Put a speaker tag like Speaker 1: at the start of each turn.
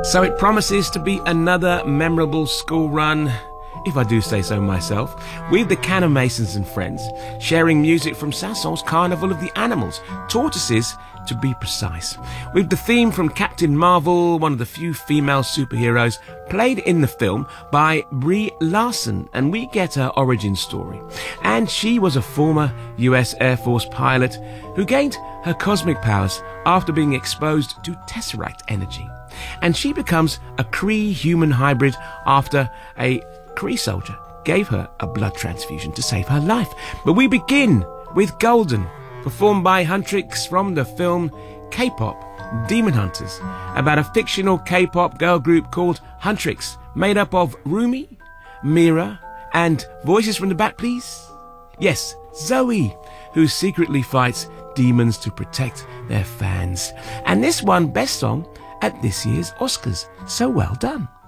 Speaker 1: So it promises to be another memorable school run, if I do say so myself, with the Cannon Masons and friends, sharing music from Saint-Saëns' Carnival of the Animals, tortoises to be precise, with the theme from Captain Marvel, one of the few female superheroes, played in the film by Brie Larson, and we get her origin story. And she was a former US Air Force pilot who gained her cosmic powers after being exposed to Tesseract energy. And she becomes a Kree-human hybrid after a Kree soldier gave her a blood transfusion to save her life. But we begin with Golden, performed by Huntrix from the film K-pop Demon Hunters, about a fictional K-pop girl group called Huntrix, made up of Rumi, Mira, and voices from the back, please. Yes, Zoe, who secretly fights demons to protect their fans. And this won Best Song at this year's Oscars. So well done.